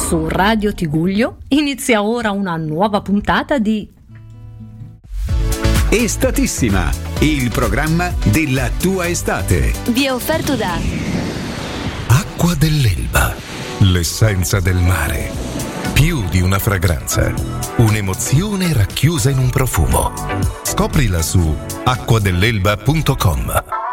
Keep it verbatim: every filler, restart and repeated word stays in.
Su Radio Tigullio inizia ora una nuova puntata di Estatissima, il programma della tua estate. Vi è offerto da Acqua dell'Elba, l'essenza del mare. Più di una fragranza, un'emozione racchiusa in un profumo. Scoprila su acqua dell'elba punto com.